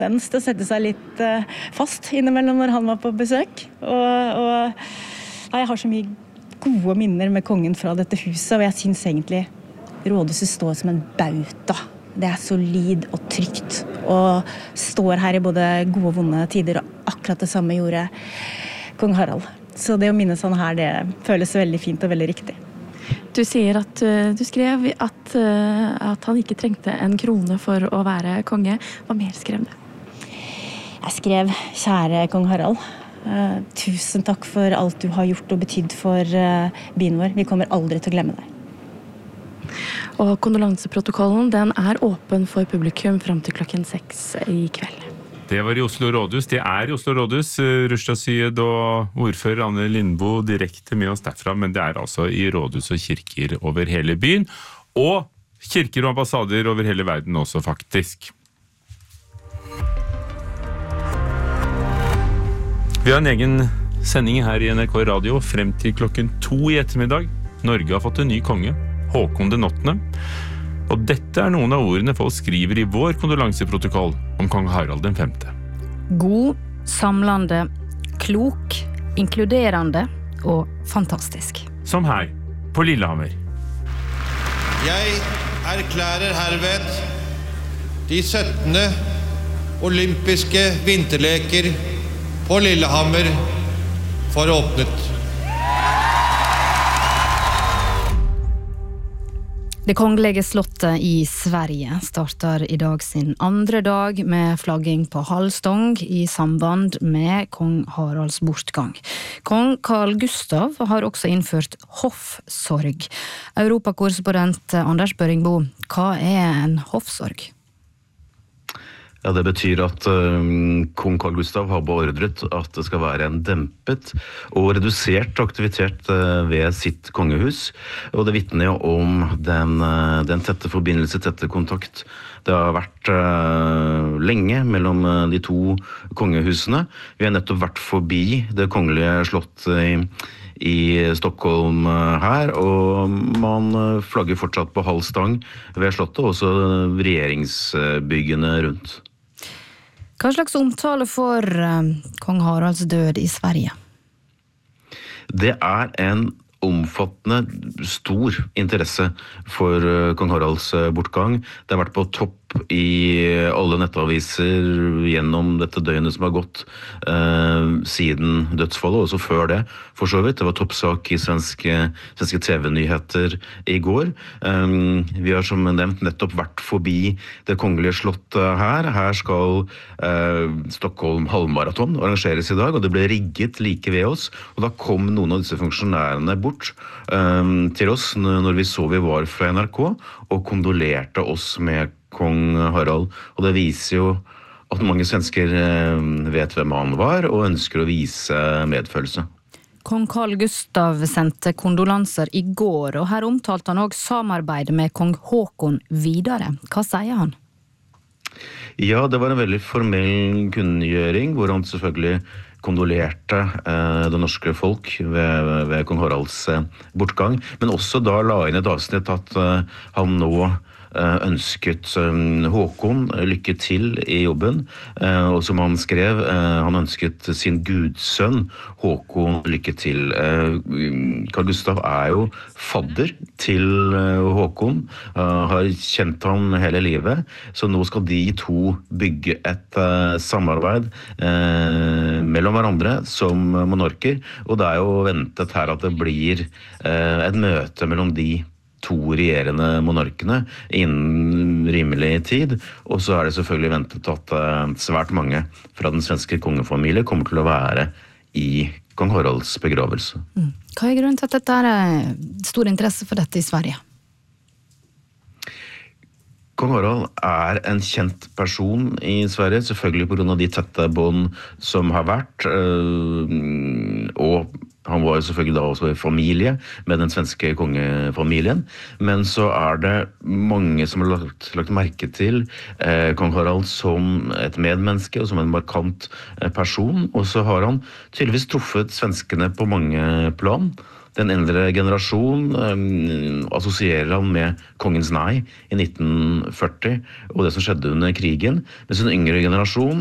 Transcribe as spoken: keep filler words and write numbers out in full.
Det sette seg litt uh, fast innimellom når han var på besøk. Og, og nei, jeg har så mye gode minner med kongen fra dette huset, og jeg synes egentlig rådhuset står som en bauta. Det er solid og trygt, og står her i både gode og vonde tider, og akkurat det samme gjorde kong Harald. Så det å minnes han her, det føles veldig fint og veldig riktig. Du sier at uh, du skrev at, uh, at han ikke trengte en krone for å være konge. Hva mer skrev du? Jeg skrev, kjære kong Harald, uh, tusen takk for alt du har gjort og betydd for uh, byen vår. Vi kommer aldri til å glemme deg. Og kondolanseprotokollen, den er åpen for publikum frem til klokken seks i kveld. Det var i Oslo Rådhus. Det er i Oslo Rådhus. Rushda Syed og ordfører Anne Lindboe direkte med oss derfra, men det er altså i rådhus og kirker over hele byen, og kirker og ambassader over hele verden også faktisk. Vi har en egen sending her i N R K Radio frem til klokken to i ettermiddag. Norge har fått en ny konge, Håkon den åttende. Og dette er noen av ordene folk skriver i vår kondolanseprotokoll om kong Harald den femte. God, samlende, klok, inkluderende og fantastisk. Som her, på Lillehammer. Jeg erklærer herved de syttende olympiske vinterleker på Lillehammer for åpnet. Det kongelige slottet i Sverige starter i dag sin andre dag med flagging på halvstång i samband med kong Haralds bortgang. Kong Carl Gustav har også innført hoffsorg. Europakorrespondent Anders Børingbo, hva er en hoffsorg? Ja, det betyr at uh, kong Carl Gustav har beordret at det skal være en dempet og redusert aktivitet uh, ved sitt kongehus, og det vitner jo om den, uh, den tette forbindelse, tette kontakt. Det har vært uh, lenge mellom uh, de to kongehusene. Vi har nettopp vært forbi det kongelige slott i i Stockholm her, og man flagger fortsatt på halv stang ved slottet, og også regjeringsbyggene rundt. Hva slags omtale for kong Haralds død i Sverige? Det er en omfattende, stor interesse for kong Haralds bortgang. Det har vært på topp i alle nettaviser gjennom dette døgnet som har gått eh, siden dødsfallet, også før det, for så vidt. Det var toppsak i svenske, svenske T V-nyheter i går. Um, vi har som nevnt nettopp vært forbi det kongelige slottet her. Her skal eh, Stockholm halvmaraton arrangeres i dag, og det ble rigget like ved oss. Og da kom noen av disse funksjonærene bort um, til oss når vi så vi var fra N R K, og kondolerte oss med kong Harald, og det viser jo at mange svensker vet hvem han var, og ønsker å vise medfølelse. Kong Carl Gustav sendte kondolanser i går, og her omtalte han også samarbeidet med kong Håkon videre. Hva sier han? Ja, det var en veldig formell kunngjøring, hvor han selvfølgelig kondolerte eh, det norske folk ved, ved kong Haralds eh, bortgang, men også da la inn et avsnitt at eh, han nå ønsket Håkon lykke til i jobben, og som han skrev, han ønsket sin gudsønn Håkon lykke til. Carl Gustav er jo fadder til Håkon, har kjent ham hele livet, så nå skal de to bygge et samarbeid mellom hverandre som monarker, og det er jo ventet her at det blir et møte mellom de to regjerende monarkene innen rimelig tid, og så er det selvfølgelig ventet at svært mange fra den svenske kongefamilie kommer til å være i kong Haralds begravelse. Mm. Hva er grunnen til at dette er stor interesse for dette i Sverige? Kong Harald er en kjent person i Sverige, selvfølgelig på grunn av de tette bånd som har vært, og han var jo selvfølgelig da også i familie med den svenske kongefamilien, men så er det mange som har lagt, lagt merke til eh, kong Harald som et medmenneske og som en markant eh, person, og så har han tydeligvis truffet svenskene på mange plan. Den eldre generasjon um, assosierer han med kongens nei i nitten førti og det som skjedde under krigen, mens den yngre generasjon